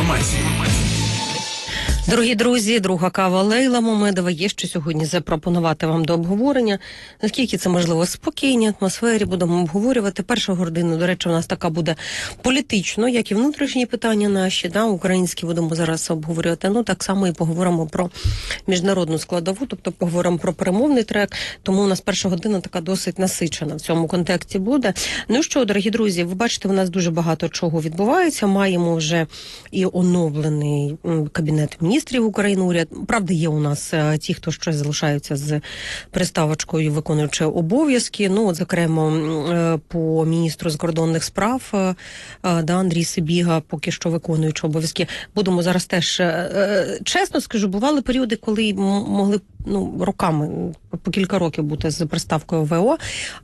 інформації. Дорогі друзі, друга кава Лейла Мамедова є що сьогодні запропонувати вам до обговорення. Наскільки це можливо в спокійній атмосфері будемо обговорювати. Перша година, до речі, у нас така буде політично, як і внутрішні питання наші, українські будемо зараз обговорювати. Так само і поговоримо про міжнародну складову, тобто поговоримо про перемовний трек. Тому у нас перша година така досить насичена в цьому контексті буде. Ну що, дорогі друзі, ви бачите, у нас дуже багато чого відбувається. Маємо вже і оновлений Кабінет міністрів України, уряд. Правда, є у нас ті, хто ще залишаються з приставочкою виконуючи обов'язки. Зокрема, по міністру закордонних справ Андрій Сибіга, поки що виконуючи обов'язки. Будемо зараз теж, чесно скажу, бували періоди, коли могли роками, по кілька років бути з приставкою ВО,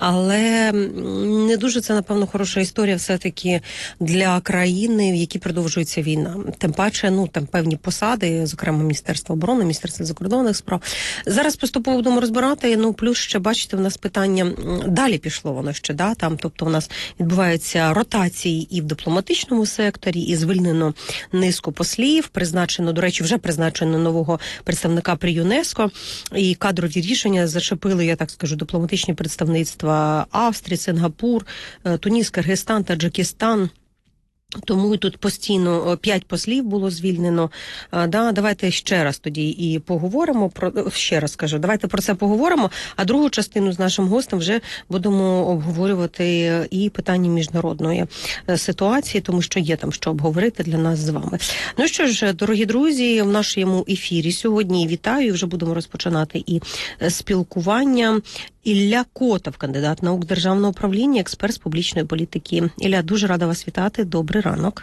але не дуже це, напевно, хороша історія все-таки для країни, в якій продовжується війна. Тим паче, там певні посади, зокрема Міністерство оборони, Міністерство закордонних справ. Зараз поступово будемо розбирати, плюс ще, бачите, в нас питання, далі пішло воно ще, там, тобто у нас відбуваються ротації і в дипломатичному секторі, і звільнено низку послів, призначено, до речі, вже призначено нового представника при ЮНЕСКО, і кадрові рішення зачепили, я так скажу, дипломатичні представництва Австрії, Сингапур, Туніс, Киргизстан, Таджикистан. Тому і тут постійно 5 послів було звільнено. Давайте ще раз тоді і поговоримо давайте про це поговоримо, а другу частину з нашим гостем вже будемо обговорювати і питання міжнародної ситуації, тому що є там що обговорити для нас з вами. Ну що ж, дорогі друзі, в нашому ефірі сьогодні вітаю, вже будемо розпочинати і спілкування. Ілля Котов, кандидат наук державного управління, експерт з публічної політики. Ілля, дуже рада вас вітати. Добрий ранок.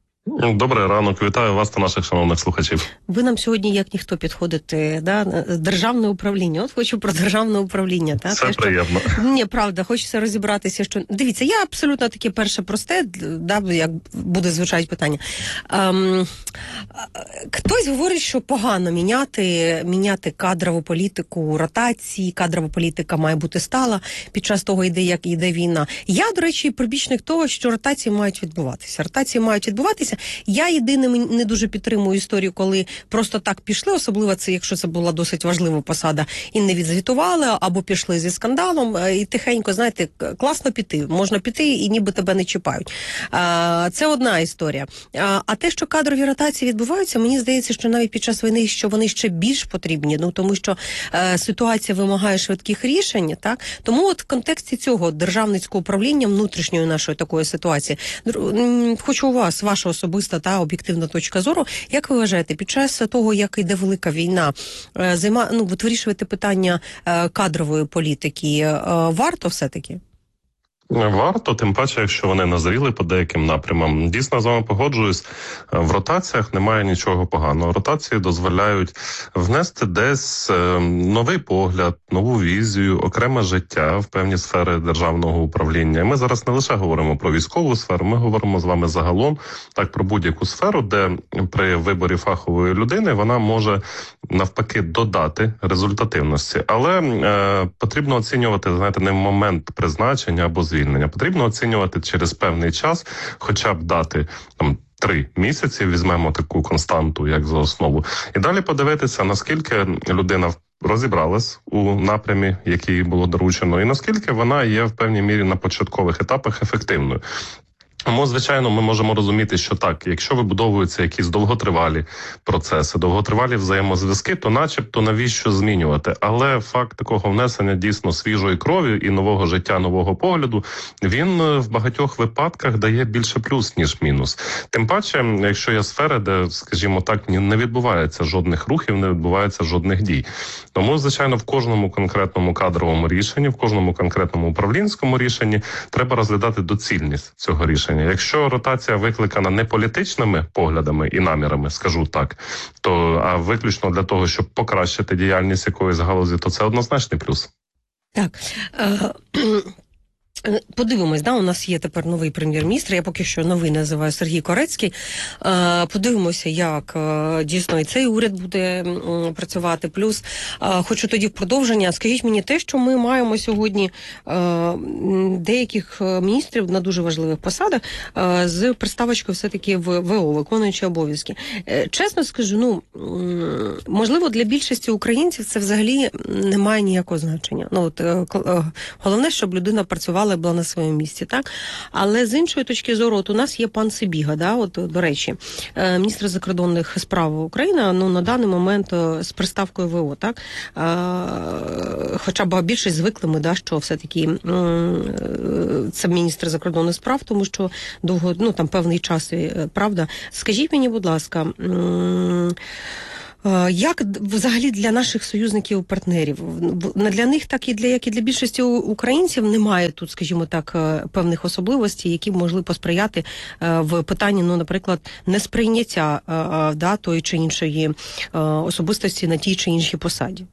Добрий ранок. Вітаю вас та наших шановних слухачів. Ви нам сьогодні, як ніхто, підходите, державне управління. От хочу про державне управління. Це приємно. Ні, правда, хочеться розібратися, що... Дивіться, я абсолютно таке перше просте, як буде звучати питання. Хтось говорить, що погано міняти кадрову політику, ротації, кадрова політика має бути стала під час того, як йде війна. Я, до речі, прибічник того, що ротації мають відбуватися. Я єдиним не дуже підтримую історію, коли просто так пішли, особливо це, якщо це була досить важлива посада, і не відзвітували, або пішли зі скандалом, і тихенько, знаєте, класно піти, можна піти, і ніби тебе не чіпають. Це одна історія. А те, що кадрові ротації відбуваються, мені здається, що навіть під час війни, що вони ще більш потрібні, тому що ситуація вимагає швидких рішень, так? Тому от в контексті цього державницького управління, внутрішньої нашої такої ситуації, хочу у вас, ваша особиста та об'єктивна точка зору, як ви вважаєте, під час того, як йде велика війна, вирішувати питання кадрової політики, варто все-таки? Варто, тим паче, якщо вони назріли по деяким напрямам. Дійсно, з вами погоджуюсь, в ротаціях немає нічого поганого. Ротації дозволяють внести десь новий погляд, нову візію, окреме життя в певні сфери державного управління. Ми зараз не лише говоримо про військову сферу, ми говоримо з вами загалом про будь-яку сферу, де при виборі фахової людини вона може навпаки додати результативності. Але потрібно оцінювати, не в момент призначення або звільнення. Потрібно оцінювати через певний час, хоча б дати 3 місяці, візьмемо таку константу, як за основу, і далі подивитися, наскільки людина розібралась у напрямі, який було доручено, і наскільки вона є в певній мірі на початкових етапах ефективною. Тому, звичайно, ми можемо розуміти, що так, якщо вибудовуються якісь довготривалі процеси, довготривалі взаємозв'язки, то начебто навіщо змінювати? Але факт такого внесення дійсно свіжої крові і нового життя, нового погляду, він в багатьох випадках дає більше плюс, ніж мінус. Тим паче, якщо є сфери, де, скажімо так, не відбувається жодних рухів, не відбувається жодних дій. Тому, звичайно, в кожному конкретному кадровому рішенні, в кожному конкретному управлінському рішенні треба розглядати доцільність цього рішення. Якщо ротація викликана не політичними поглядами і намірами, скажу так, а виключно для того, щоб покращити діяльність якоїсь галузі, то це однозначний плюс. Так. Подивимось, у нас є тепер новий прем'єр-міністр, я поки що новий називаю Сергій Корецький. Подивимося, як дійсно і цей уряд буде працювати. Плюс хочу тоді в продовження. Скажіть мені те, що ми маємо сьогодні деяких міністрів на дуже важливих посадах з приставочкою все-таки в ВО, виконуючи обов'язки. Чесно скажу, можливо, для більшості українців це взагалі не має ніякого значення. Головне, щоб людина працювала була на своєму місці, так? Але з іншої точки зору, у нас є пан Сибіга, до речі, міністр закордонних справ України, на даний момент з приставкою ВО, так? Хоча б більшість звикли ми, що все-таки це міністр закордонних справ, тому що довго, певний час, правда. Скажіть мені, будь ласка, як взагалі для наших союзників-партнерів? Для них, як і для більшості українців, немає тут, скажімо так, певних особливостей, які б могли посприяти в питанні, наприклад, несприйняття тої чи іншої особистості на тій чи іншій посаді.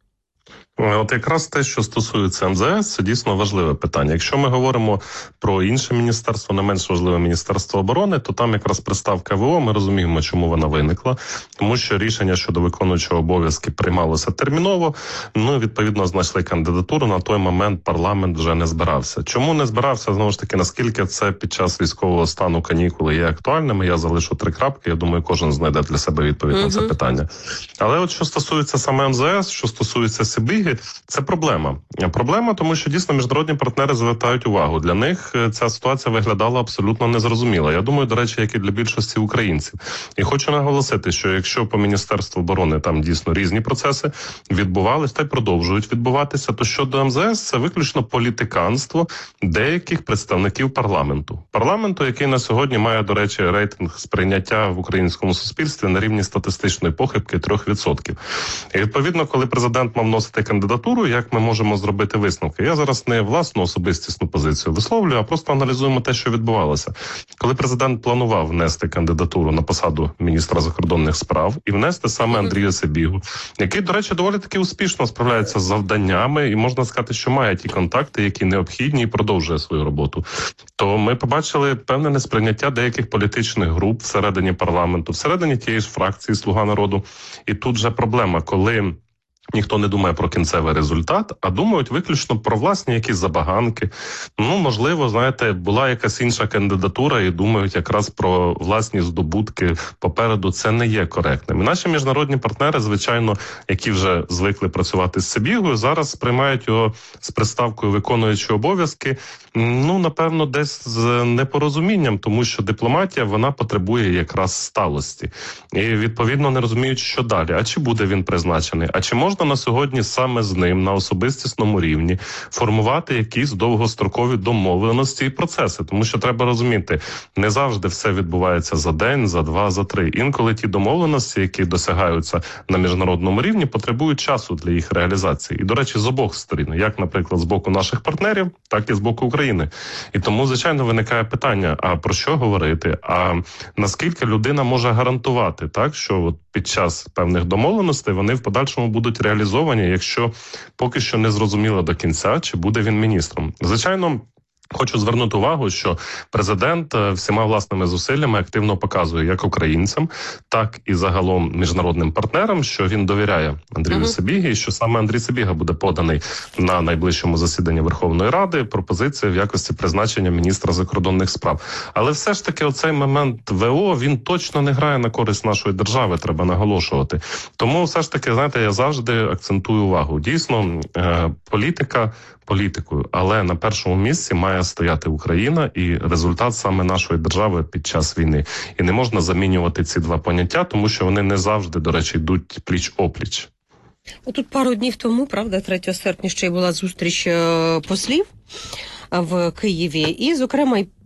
От якраз те, що стосується МЗС, це дійсно важливе питання. Якщо ми говоримо про інше міністерство, не менш важливе Міністерство оборони, то там якраз приставка ВО, ми розуміємо, чому вона виникла. Тому що рішення щодо виконуючого обов'язки приймалося терміново, відповідно, знайшли кандидатуру, на той момент парламент вже не збирався. Чому не збирався? Знову ж таки, наскільки це під час військового стану канікули є актуальними, я залишу 3 крапки, я думаю, кожен знайде для себе відповідь на це питання. Але от що стосується саме МЗС, що стосується Сибіги, це проблема. Проблема, тому що дійсно міжнародні партнери звертають увагу. Для них ця ситуація виглядала абсолютно незрозуміла. Я думаю, до речі, як і для більшості українців. І хочу наголосити, що якщо по Міністерству оборони там дійсно різні процеси відбувались та й продовжують відбуватися, то щодо МЗС це виключно політиканство деяких представників парламенту, який на сьогодні має, до речі, рейтинг сприйняття в українському суспільстві на рівні статистичної похибки 3%. І відповідно, коли президент мав вносити кандидатуру, як ми можемо зробити висновки? Я зараз не власну особистісну позицію висловлюю, а просто аналізуємо те, що відбувалося. Коли президент планував внести кандидатуру на посаду міністра закордонних справ і внести саме Андрія Сибігу, який, до речі, доволі таки успішно справляється з завданнями і можна сказати, що має ті контакти, які необхідні, і продовжує свою роботу, то ми побачили певне несприйняття деяких політичних груп всередині парламенту, всередині тієї ж фракції «Слуга народу». І тут же проблема, коли ніхто не думає про кінцевий результат, а думають виключно про власні якісь забаганки. Можливо, знаєте, була якась інша кандидатура і думають якраз про власні здобутки попереду. Це не є коректним. І наші міжнародні партнери, звичайно, які вже звикли працювати з Сибігою, зараз сприймають його з приставкою виконуючи обов'язки, напевно, десь з непорозумінням, тому що дипломатія, вона потребує якраз сталості. І, відповідно, не розуміють, що далі. А чи буде він призначений? А чи можна на сьогодні саме з ним на особистісному рівні формувати якісь довгострокові домовленості і процеси? Тому що треба розуміти, не завжди все відбувається за день, за 2, за 3. Інколи ті домовленості, які досягаються на міжнародному рівні, потребують часу для їх реалізації. І, до речі, з обох сторін, як, наприклад, з боку наших партнерів, так і з боку України. І тому, звичайно, виникає питання, а про що говорити? А наскільки людина може гарантувати, так, що під час певних домовленостей вони в подальшому будуть реалізовані, якщо поки що не зрозуміло до кінця, чи буде він міністром. Звичайно, хочу звернути увагу, що президент всіма власними зусиллями активно показує як українцям, так і загалом міжнародним партнерам, що він довіряє Андрію Сибігі, і що саме Андрій Сибіга буде поданий на найближчому засіданні Верховної Ради пропозиція в якості призначення міністра закордонних справ. Але все ж таки оцей момент ВО, він точно не грає на користь нашої держави, треба наголошувати. Тому все ж таки, знаєте, я завжди акцентую увагу. Дійсно, політика політикою, але на першому місці має стояти Україна і результат саме нашої держави під час війни. І не можна замінювати ці два поняття, тому що вони не завжди, до речі, йдуть пліч-опліч. Отут пару днів тому, правда, 3 серпня ще й була зустріч послів в Києві. І, зокрема,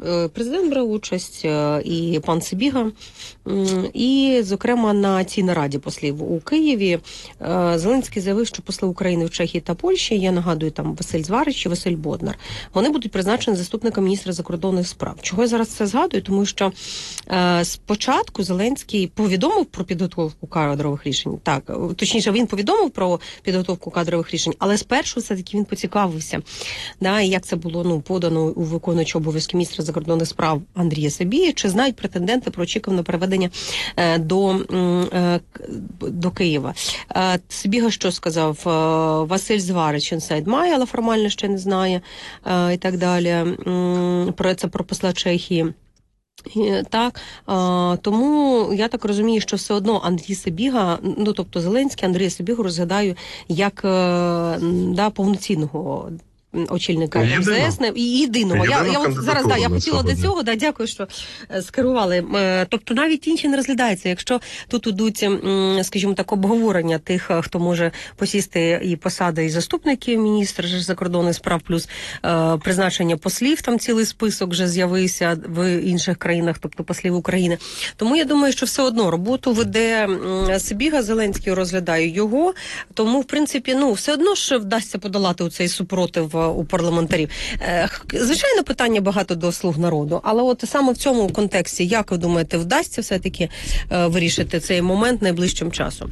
президент брав участь, і пан Сибіга. І, зокрема, на цій нараді послів у Києві Зеленський заявив, що посли України в Чехії та Польщі, я нагадую, там Василь Зварич і Василь Боднар, вони будуть призначені заступником міністра закордонних справ. Чого я зараз це згадую? Тому що спочатку Зеленський повідомив про підготовку кадрових рішень. Так, точніше, він повідомив про підготовку кадрових рішень, але спершу все-таки він поцікавився, як це було подано у виконуючого обов'язки міністра закордонних справ Андрія Сибіги, чи знають претенденти про очікуване переведення до Києва. Сибіга що сказав? Василь Зварич інсайд має, але формально ще не знає, і так далі. Про посла Чехії. Так, тому я так розумію, що все одно Андрій Сибіга, тобто Зеленський Андрія Сибігу розглядаю як повноцінного очільника МЗС і єдиного. Я зараз я хотіла до цього, дякую, що скерували. Тобто навіть інші не розглядаються. Якщо тут ідуть, скажімо так, обговорення тих, хто може посісти і посади і заступників міністра закордонних справ, плюс призначення послів, там цілий список вже з'явився в інших країнах, тобто послів України. Тому я думаю, що все одно роботу веде Сибіга, Зеленський розглядає його, тому, в принципі, все одно ж вдасться подолати у цей супротив у парламентарів. Звичайно, питання багато до «Слуг народу», але от саме в цьому контексті, як ви думаєте, вдасться все-таки вирішити цей момент найближчим часом?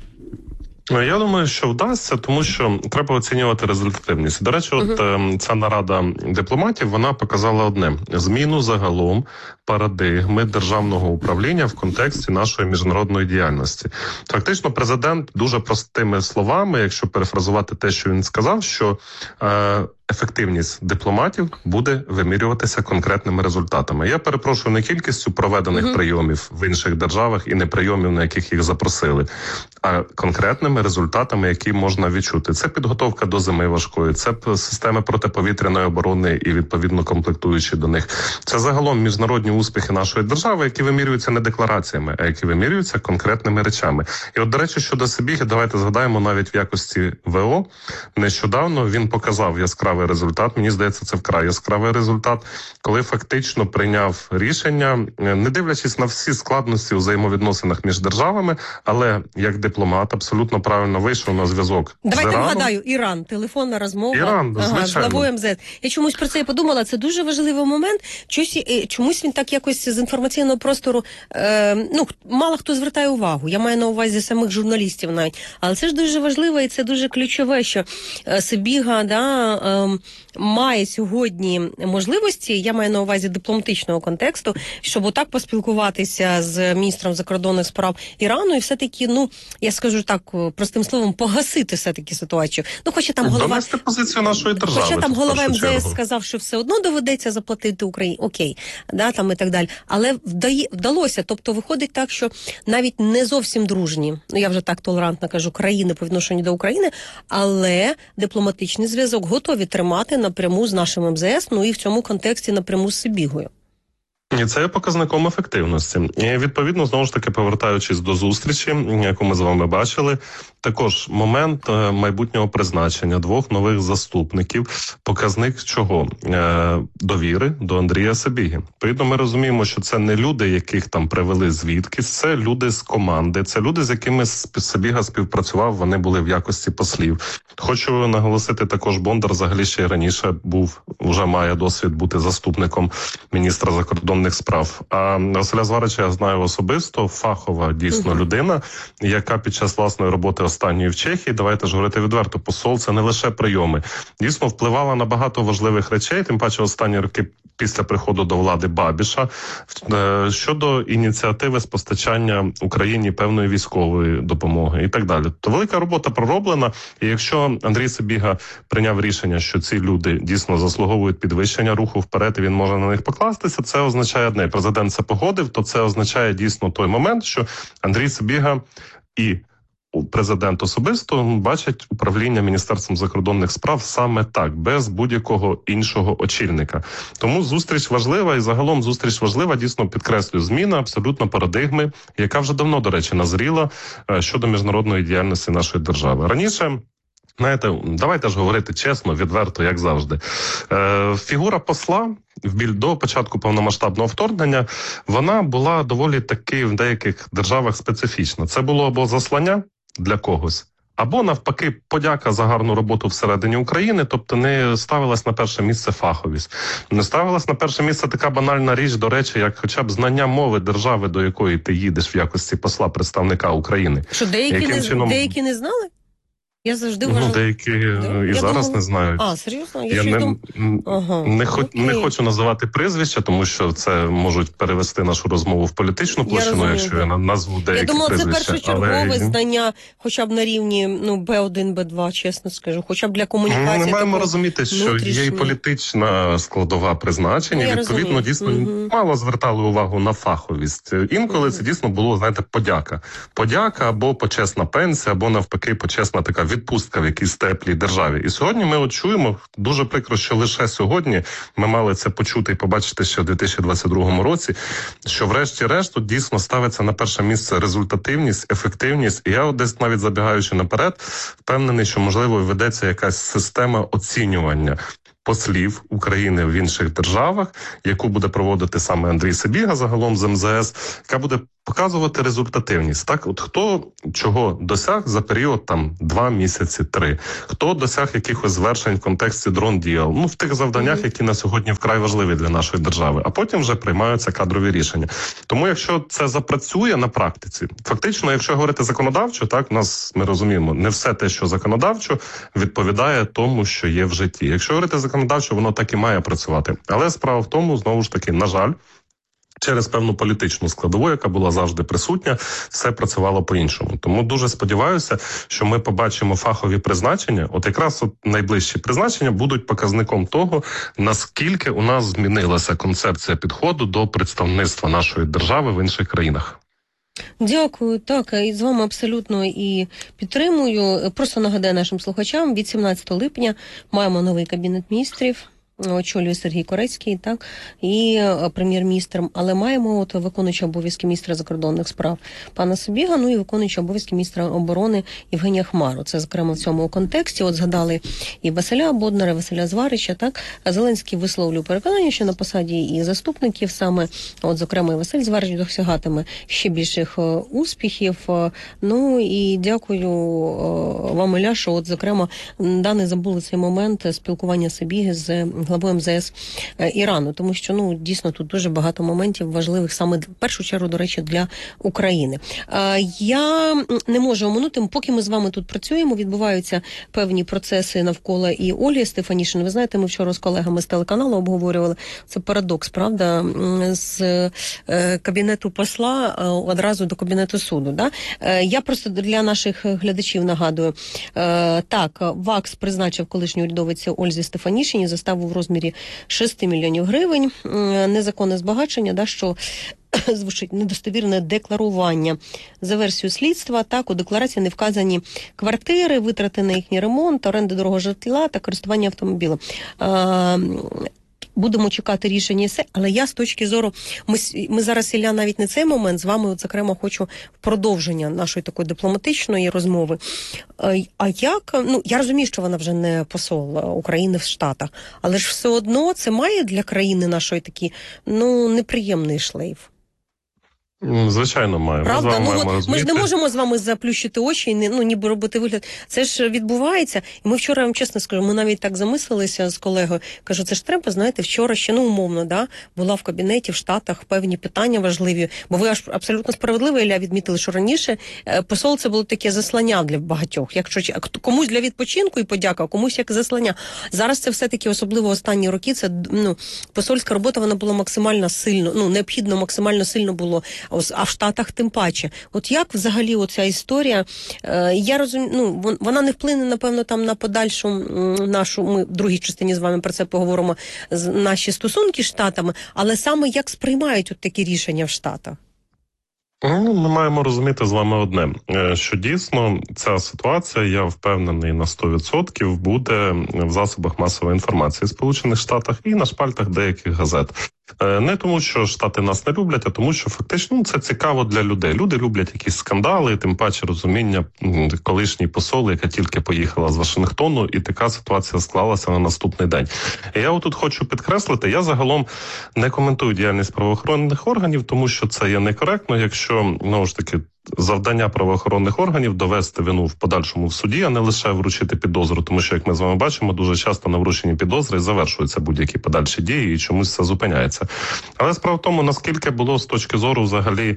Я думаю, що вдасться, тому що треба оцінювати результативність. До речі, ця нарада дипломатів, вона показала одне – зміну загалом парадигми державного управління в контексті нашої міжнародної діяльності. Фактично, президент дуже простими словами, якщо перефразувати те, що він сказав, що ефективність дипломатів буде вимірюватися конкретними результатами. Я перепрошую не кількістю проведених прийомів в інших державах і не прийомів, на яких їх запросили, а конкретними результатами, які можна відчути. Це підготовка до зими важкої, це системи протиповітряної оборони і відповідно комплектуючі до них. Це загалом міжнародні успіхи нашої держави, які вимірюються не деклараціями, а які вимірюються конкретними речами. І от, до речі, щодо Сибіги, давайте згадаємо навіть в якості ВО. Нещодавно він показав яскравий результат, мені здається, це вкрай яскравий результат, коли фактично прийняв рішення, не дивлячись на всі складності у взаємовідносинах між державами, але як дипломат абсолютно правильно вийшов на зв'язок. Давайте вгадаю, Іран, телефонна розмова з главою МЗС. Я чомусь про це і подумала, це дуже важливий момент, чомусь він так якось з інформаційного простору, мало хто звертає увагу, я маю на увазі самих журналістів навіть, але це ж дуже важливо і це дуже ключове, що Сибіга, має сьогодні можливості, я маю на увазі дипломатичного контексту, щоб отак поспілкуватися з міністром закордонних справ Ірану і все-таки, я скажу так, простим словом, погасити все-таки ситуацію. Хоча там довести позицію нашої держави. Хоча там голова МЗС сказав, що все одно доведеться заплатити Україні, окей, там і так далі. Але вдалося, тобто виходить так, що навіть не зовсім дружні, я вже так толерантно кажу, країни по відношенню до України, але дипломатичний зв'язок готові тримати напряму з нашим МЗС, і в цьому контексті напряму з Сибігою. І це є показником ефективності. І відповідно, знову ж таки, повертаючись до зустрічі, яку ми з вами бачили, також момент майбутнього призначення двох нових заступників, показник чого? Довіри до Андрія Сибіги. Відповідно, ми розуміємо, що це не люди, яких там привели звідкись, це люди з команди, це люди, з якими Сибіга співпрацював, вони були в якості послів. Хочу наголосити, також Бондар взагалі ще раніше вже має досвід бути заступником міністра закордонних справ. А Василя Зварича я знаю особисто, фахова дійсно людина, яка під час власної роботи останньої в Чехії, давайте ж говорити відверто, посол – це не лише прийоми. Дійсно впливала на багато важливих речей, тим паче останні роки після приходу до влади Бабіша, щодо ініціативи з постачання Україні певної військової допомоги і так далі. То велика робота пророблена, і якщо Андрій Сибіга прийняв рішення, що ці люди дійсно заслуговують підвищення, руху вперед, і він може на них покластися, це означає одне. Президент це погодив, то це означає дійсно той момент, що Андрій Сибіга і президент особисто бачать управління Міністерством закордонних справ саме так, без будь-якого іншого очільника. Тому зустріч важлива, і загалом зустріч важлива, дійсно підкреслюю, зміна абсолютно парадигми, яка вже давно, до речі, назріла щодо міжнародної діяльності нашої держави. Раніше Знаєте, давайте ж говорити чесно, відверто, як завжди. Фігура посла до початку повномасштабного вторгнення, вона була доволі таки в деяких державах специфічна. Це було або заслання для когось, або навпаки подяка за гарну роботу всередині України, тобто не ставилась на перше місце фаховість. Не ставилась на перше місце така банальна річ, до речі, як хоча б знання мови держави, до якої ти їдеш в якості посла представника України. Що деякі не знали? Я завжди вважала... деякі і зараз не знають. А, серйозно? Я не хочу називати прізвища, тому що це можуть перевести нашу розмову в політичну площину, якщо я назву деякі прізвища. Я думала, це першочергове знання, хоча б на рівні B1, B2, чесно скажу, хоча б для комунікації. Ми маємо розуміти, що є і політична складова призначення. Відповідно, дійсно, мало звертали увагу на фаховість. Інколи це дійсно було, знаєте, подяка. Подяка або почесна пенсія, або навпаки почесна така відпустка в якійсь теплій державі. І сьогодні ми чуємо, дуже прикро, що лише сьогодні ми мали це почути і побачити ще в 2022 році, що врешті-решт тут дійсно ставиться на перше місце результативність, ефективність. І я десь навіть забігаючи наперед, впевнений, що можливо ведеться якась система оцінювання послів України в інших державах, яку буде проводити саме Андрій Сибіга загалом з МЗС, яка буде показувати результативність. Так, от хто чого досяг за період 2 місяці, 3. Хто досяг якихось звершень в контексті дрон-діал, в тих завданнях, які на сьогодні вкрай важливі для нашої держави, а потім вже приймаються кадрові рішення. Тому якщо це запрацює на практиці, фактично, якщо говорити законодавчо, так, ми розуміємо, не все те, що законодавчо, відповідає тому, що є в житті. Якщо говорити законодавчо, воно так і має працювати. Але справа в тому, знову ж таки, на жаль, через певну політичну складову, яка була завжди присутня, все працювало по-іншому. Тому дуже сподіваюся, що ми побачимо фахові призначення. От якраз найближчі призначення будуть показником того, наскільки у нас змінилася концепція підходу до представництва нашої держави в інших країнах. Дякую. Так, і з вами абсолютно і підтримую. Просто нагадаю нашим слухачам, від 17 липня маємо новий Кабінет міністрів. Очолює Сергій Корецький, так, і прем'єр-міністром, але маємо виконуючого обов'язки міністра закордонних справ пана Сибіга, і виконуючого обов'язки міністра оборони Євгенія Хмару. Це, зокрема, в цьому контексті. Згадали і Василя Боднара, і Василя Зварича, так. Зеленський висловлює переконання, що на посаді і заступників саме, зокрема, і Василь Зварич досягатиме ще більших успіхів. І дякую вам, Ілля, що, зокрема, не забули цей момент спілкування Сибіги з главою МЗС Ірану, тому що, дійсно, тут дуже багато моментів важливих саме, в першу чергу, до речі, для України. Я не можу оминути, поки ми з вами тут працюємо, відбуваються певні процеси навколо і Ольги Стефанішин. Ви знаєте, ми вчора з колегами з телеканалу обговорювали, це парадокс, правда, з кабінету посла одразу до кабінету суду. Да? Я просто для наших глядачів нагадую, так, ВАКС призначив колишню урядовицю Ользі Стефанішині заставу в розмірі 6 мільйонів гривень, незаконне збагачення, що звучить недостовірне декларування. За версією слідства, так, у декларації не вказані квартири, витрати на їхній ремонт, оренди дорогого житла та користування автомобілем. Будемо чекати рішення все, але я з точки зору, ми зараз, Ілля, навіть не цей момент, з вами, зокрема, хочу в продовження нашої такої дипломатичної розмови. А як, я розумію, що вона вже не посол України в Штатах, але ж все одно це має для країни нашої такий, неприємний шлейф. Звичайно, маємо. Правда? Ми ж не можемо з вами заплющити очі і ніби робити вигляд. Це ж відбувається. І ми вчора, я вам чесно скажу, ми навіть так замислилися з колегою. Кажу, це ж треба, знаєте, вчора ще, умовно, була в кабінеті в Штатах певні питання важливі. Бо ви аж абсолютно справедливо, Ілля, відмітили, що раніше посол це було таке заслання для багатьох. Якщо комусь для відпочинку і подяка, комусь як заслання. Зараз це все-таки, особливо останні роки, це, посольська робота, вона була максимально сильно, необхідно максимально сильно було, а в Штатах тим паче. От як взагалі оця історія, я розумію, вона не вплине, напевно, там на подальшу нашу, ми в другій частині з вами про це поговоримо, наші стосунки з Штатами, але саме як сприймають от такі рішення в Штатах? Ми маємо розуміти з вами одне, що дійсно ця ситуація, я впевнений на 100%, буде в засобах масової інформації в Сполучених Штатах і на шпальтах деяких газет. Не тому, що Штати нас не люблять, а тому, що фактично це цікаво для людей. Люди люблять якісь скандали, тим паче розуміння колишній посол, яка тільки поїхала з Вашингтону, і така ситуація склалася на наступний день. І я отут хочу підкреслити, я загалом не коментую діяльність правоохоронних органів, тому що це є некоректно, якщо, знову ж таки, завдання правоохоронних органів довести вину в подальшому в суді, а не лише вручити підозру, тому що, як ми з вами бачимо, дуже часто на врученні підозри завершуються будь-які подальші дії і чомусь це зупиняється. Але справа в тому, наскільки було з точки зору взагалі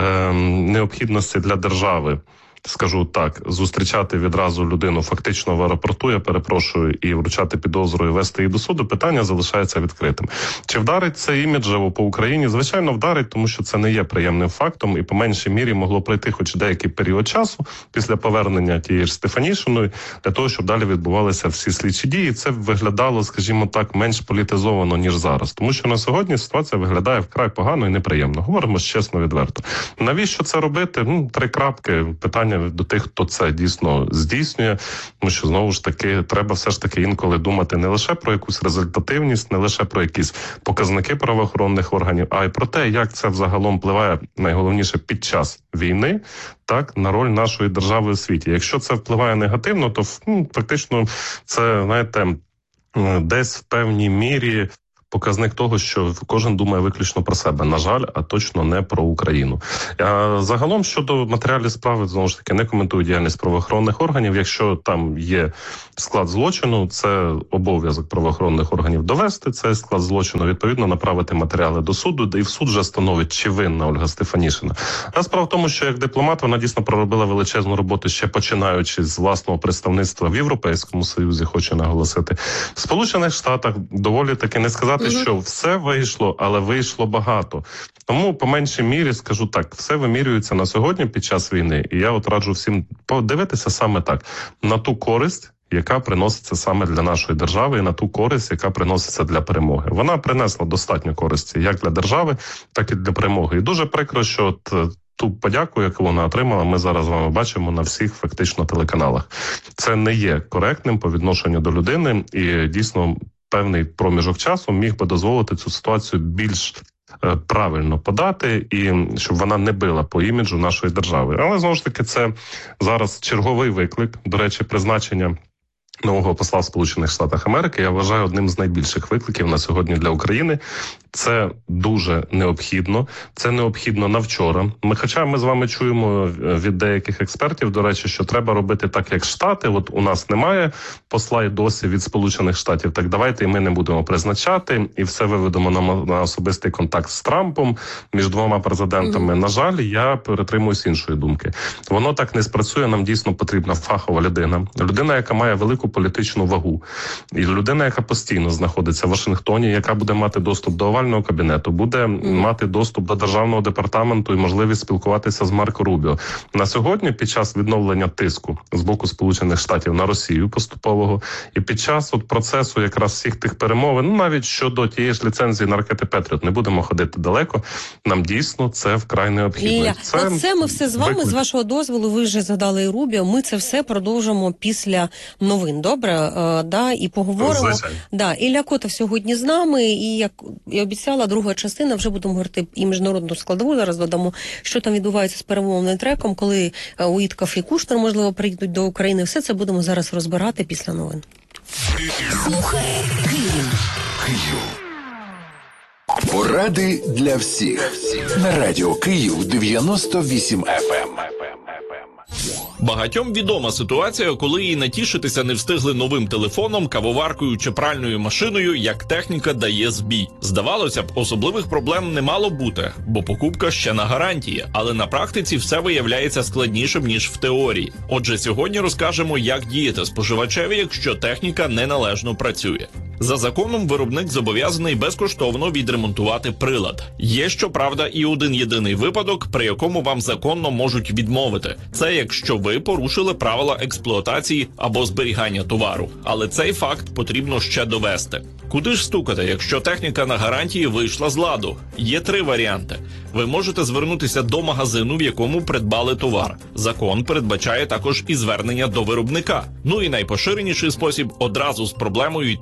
необхідності для держави, скажу так, зустрічати відразу людину фактично в аеропорту, я перепрошую, і вручати підозру, і вести її до суду, питання залишається відкритим. Чи вдарить це іміджево по Україні? Звичайно, вдарить, тому що це не є приємним фактом, і по меншій мірі могло пройти хоч деякий період часу після повернення тієї ж Стефанішиної, для того, щоб далі відбувалися всі слідчі дії. Це виглядало, скажімо так, менш політизовано, ніж зараз. Тому що на сьогодні ситуація виглядає вкрай погано і неприємно. Говоримо чесно, відверто. Навіщо це робити? 3 крапки. Питання до тих, хто це дійсно здійснює, тому що, знову ж таки, треба все ж таки інколи думати не лише про якусь результативність, не лише про якісь показники правоохоронних органів, а й про те, як це взагалом впливає, найголовніше, під час війни, так, на роль нашої держави у світі. Якщо це впливає негативно, то фактично це, знаєте, десь в певній мірі показник того, що кожен думає виключно про себе, на жаль, а точно не про Україну. Загалом, щодо матеріалів справи, знову ж таки, не коментую діяльність правоохоронних органів. Якщо там є склад злочину, це обов'язок правоохоронних органів довести цей склад злочину, відповідно направити матеріали до суду, і в суд вже встановить, чи винна Ольга Стефанішина. А справа в тому, що як дипломат вона дійсно проробила величезну роботу, ще починаючи з власного представництва в Європейському Союзі, хочу наголосити. В Сполучених Штатах доволі таки не сказати, що все вийшло, але вийшло багато. Тому, по меншій мірі, скажу так, все вимірюється на сьогодні під час війни. І я от раджу всім подивитися саме так, на ту користь, яка приноситься саме для нашої держави, і на ту користь, яка приноситься для перемоги. Вона принесла достатньо користі як для держави, так і для перемоги. І дуже прикро, що ту подяку, яку вона отримала, ми зараз з вами бачимо на всіх фактично телеканалах. Це не є коректним по відношенню до людини, і дійсно певний проміжок часу міг би дозволити цю ситуацію більш правильно подати, і щоб вона не била по іміджу нашої держави. Але, знову ж таки, це зараз черговий виклик. До речі, призначення нового посла в Сполучених Штатах Америки, я вважаю, одним з найбільших викликів на сьогодні для України. Це дуже необхідно. Це необхідно на вчора. Хоча ми з вами чуємо від деяких експертів, до речі, що треба робити так, як Штати. От у нас немає посла і досі від Сполучених Штатів, так давайте і ми не будемо призначати, і все виведемо на особистий контакт з Трампом між двома президентами. На жаль, я перетримуюсь іншої думки. Воно так не спрацює, нам дійсно потрібна фахова людина. Людина, яка має велику політичну вагу. І людина, яка постійно знаходиться в Вашингтоні, яка буде мати доступ до овального кабінету, буде мати доступ до державного департаменту і можливість спілкуватися з Марко Рубіо. На сьогодні, під час відновлення тиску з боку Сполучених Штатів на Росію поступового, і під час процесу якраз всіх тих перемовин, навіть щодо тієї ж ліцензії на ракети Петріот, не будемо ходити далеко, нам дійсно це вкрай необхідно. Це ми все з вами, з вашого дозволу, ви вже згадали і Рубіо, ми це все продовжимо після новин. Добре, і поговоримо. Ілля Котов сьогодні з нами, і як і обіцяла, друга частина, вже будемо говорити і міжнародну складову, зараз додамо, що там відбувається з перемовним треком, коли Уітков і Кушнер, можливо, приїдуть до України. Все це будемо зараз розбирати після новин. Слухай Київ. Поради для всіх. На радіо Київ 98 FM. Багатьом відома ситуація, коли і натішитися не встигли новим телефоном, кавоваркою чи пральною машиною, як техніка дає збій. Здавалося б, особливих проблем не мало бути, бо покупка ще на гарантії, але на практиці все виявляється складнішим, ніж в теорії. Отже, сьогодні розкажемо, як діяти споживачеві, якщо техніка неналежно працює. За законом, виробник зобов'язаний безкоштовно відремонтувати прилад. Є, щоправда, і один єдиний випадок, при якому вам законно можуть відмовити. Це якщо ви порушили правила експлуатації або зберігання товару. Але цей факт потрібно ще довести. Куди ж стукати, якщо техніка на гарантії вийшла з ладу? Є 3 варіанти. Ви можете звернутися до магазину, в якому придбали товар. Закон передбачає також і звернення до виробника. Ну і найпоширеніший спосіб – одразу з проблемою йти до сервісу.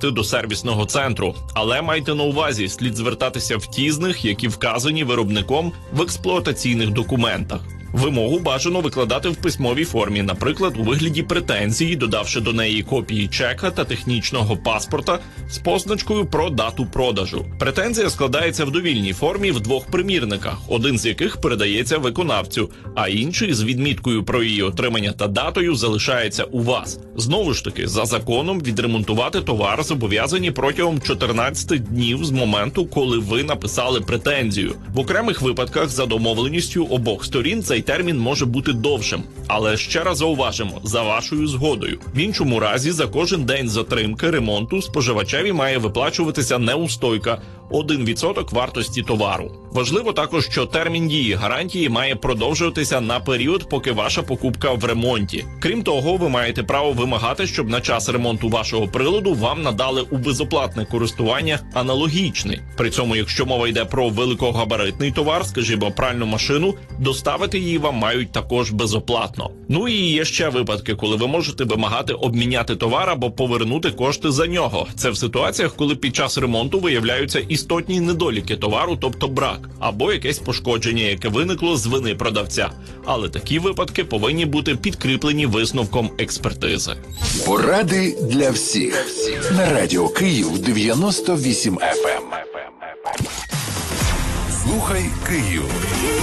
сервісного центру. Але майте на увазі, слід звертатися в ті з них, які вказані виробником в експлуатаційних документах. Вимогу бажано викладати в письмовій формі, наприклад, у вигляді претензії, додавши до неї копії чека та технічного паспорта з позначкою про дату продажу. Претензія складається в довільній формі в двох примірниках, один з яких передається виконавцю, а інший з відміткою про її отримання та датою залишається у вас. Знову ж таки, за законом відремонтувати товар зобов'язані протягом 14 днів з моменту, коли ви написали претензію. В окремих випадках за домовленістю обох сторін цей термін може бути довшим. Але ще раз зауважимо, за вашою згодою. В іншому разі за кожен день затримки ремонту споживачеві має виплачуватися неустойка 1% вартості товару. Важливо також, що термін дії гарантії має продовжуватися на період, поки ваша покупка в ремонті. Крім того, ви маєте право вимагати, щоб на час ремонту вашого приладу вам надали у безоплатне користування аналогічний. При цьому, якщо мова йде про великогабаритний товар, скажімо, пральну машину, доставити її вам мають також безоплатно. Ну і є ще випадки, коли ви можете вимагати обміняти товар або повернути кошти за нього. Це в ситуаціях, коли під час ремонту виявляються істотні недоліки товару, тобто брак, або якесь пошкодження, яке виникло з вини продавця. Але такі випадки повинні бути підкріплені висновком експертизи. Поради для всіх на Радіо Київ 98 FM. Слухай Київ.